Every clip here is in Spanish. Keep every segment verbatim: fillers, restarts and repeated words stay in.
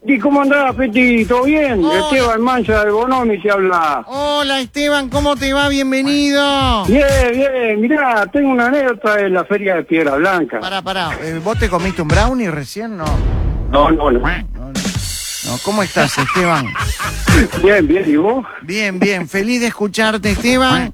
Peti, ¿cómo andás, Peti? ¿Todo bien? Hola. Esteban Mancha de Bonomi te habla. Hola Esteban, ¿cómo te va? Bienvenido. Bien, bien. Mirá, tengo una anécdota de la feria de Piedra Blanca. Pará, pará. Eh, ¿Vos te comiste un brownie recién? No. No, no, no. No, no. No, ¿cómo estás, Esteban? Bien, bien. ¿Y vos? Bien, bien. Feliz de escucharte, Esteban.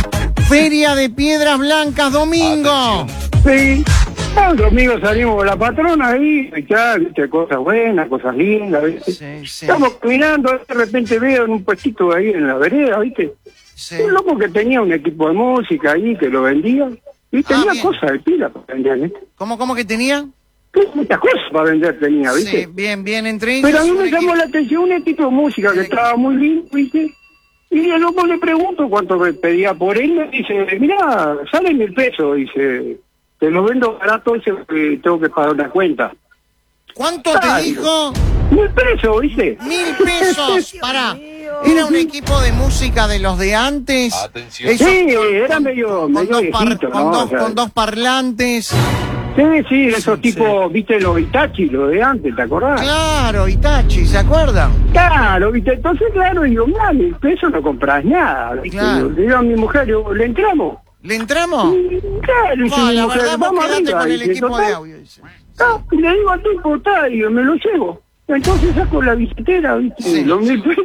Feria de Piedras Blancas, domingo. Sí. Ah, el domingo salimos con la patrona ahí, y ya, viste, cosas buenas, cosas lindas, ¿viste? Sí, sí. Estamos caminando, de repente veo en un puestito ahí en la vereda, ¿viste? Sí. Un loco que tenía un equipo de música ahí, que lo vendía, y Ah, tenía bien. cosas de pila para vender, ¿viste? ¿Cómo, cómo que tenía? Muchas cosas para vender tenía, ¿viste? Sí, bien, bien. Entre ellos. Pero a mí un me llamó equipo- la atención un equipo de música que Sí. estaba muy lindo, ¿viste? Y el loco le pregunto cuánto me pedía por él, me dice, mirá, sale mil pesos, dice, te lo vendo barato, dice, que tengo que pagar una cuenta. ¿Cuánto te Ay, dijo? Mil pesos, ¿viste? Mil pesos. Pará. ¿Era un equipo de música de los de antes? Atención. Esos Sí, con- era con- medio, con medio dos par- viejito, con ¿no? dos, O sea, con dos parlantes. sí, sí, esos Sí, tipos, ¿viste? Los Itachi, los de antes, ¿te acordás? Claro, Itachi, ¿se acuerdan? Claro, ¿viste? Entonces, claro, digo, mira, mil pesos no compras nada, ¿viste? Claro. Le digo a mi mujer, digo, ¿le entramos? ¿Le entramos? Claro, dice No, mi la mujer, verdad, vos vamos quedate arriba, con el dice, equipo total. de audio. Dice. Ah, y le digo al tipo, está, y me lo llevo. Entonces saco la billetera, ¿viste? Sí. Los mil pesos,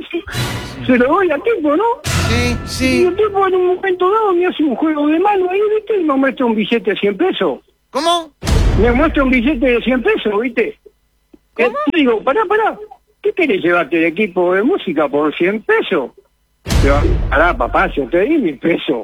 se lo doy al tipo, ¿no? Sí, Y sí. el tipo en un momento dado me hace un juego de mano ahí, ¿viste? Y me muestra un billete de cien pesos. ¿Cómo? Me muestra un billete de cien pesos, ¿viste? ¿Cómo? Y digo, pará, pará, ¿qué querés llevarte de equipo de música por cien pesos? Yo, pará, papá, yo te di mil pesos.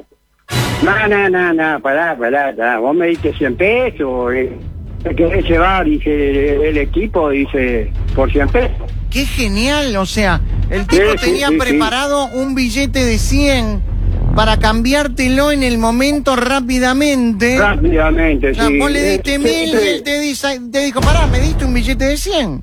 No, no, no, no, pará, pará, pará, vos me diste cien pesos, eh. Te querés llevar, dice, el equipo, dice, por cien pesos. Qué genial, o sea, el tipo Sí, sí, tenía sí, sí. preparado un billete de cien para cambiártelo en el momento rápidamente. Rápidamente, Ah, sí. vos le Eh, diste sí, mil sí. y él te, dice, te dijo, pará, ¿me diste un billete de cien?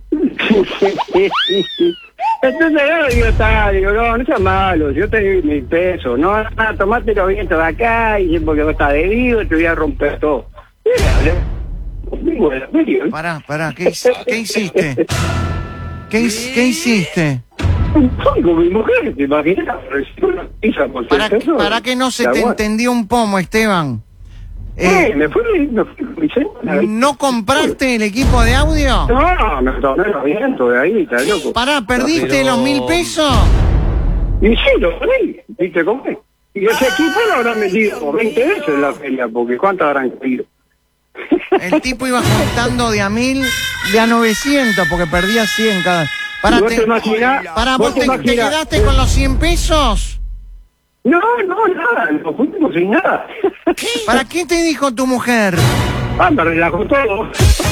Entonces yo digo, está, digo, no, no seas malo, yo te di mil pesos, no, no, tomate los vientos de acá, y porque vos estás debido, te voy a romper todo. Mira, hablé conmigo de la feria, ¿eh? Pará, pará, ¿qué, hic- qué hiciste? ¿Qué, hic- ¿Qué hiciste? Soy con mi mujer, ¿te imaginas? Recibo una pizza por Para, cien pesos. para que no se te aguanta. entendió un pomo, Esteban. Eh, Eh, me fui, me fui con mi señora. ¿No compraste el equipo de audio? No, me tomé los vientos de ahí, está loco. Pará, ¿perdiste Pero- los mil pesos? Y sí, lo perdí, ¿viste cómo es? Y ese equipo lo habrán vendido veinte veces en la feria, porque ¿cuánto habrán querido? El tipo iba juntando de a mil, de a novecientos, porque perdía cien cada... Pará, ¿Vos te, te imaginás? pará, ¿Vos ¿vos te te, te imaginás? quedaste con los cien pesos? No, no, nada, nos fuimos sin nada. ¿Para qué te dijo tu mujer? Ah, me relajó todo.